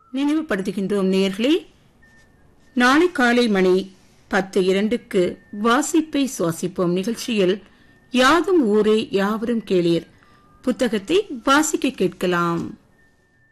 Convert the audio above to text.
நினைவுபடுத்துகின்றோம் நேயர்களே, நாளை காலை மணி 10:02 வாசிப்பை சுவாசிப்போம் நிகழ்ச்சியில் யாதும் ஊரே யாவரும் கேளீர் புத்தகத்தை வாசிக்க கேட்கலாம்.